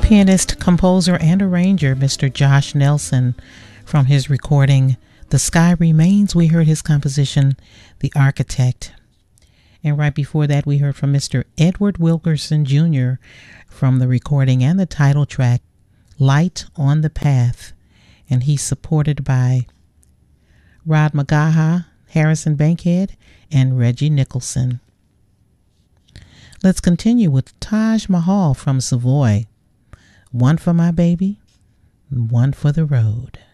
pianist, composer, and arranger, Mr. Josh Nelson. From his recording, The Sky Remains, we heard his composition, The Architect. And right before that, we heard from Mr. Edward Wilkerson Jr. from the recording and the title track, Light on the Path. And he's supported by Rod Magaha, Harrison Bankhead, and Reggie Nicholson. Let's continue with Taj Mahal from Savoy. One for my baby, one for the road.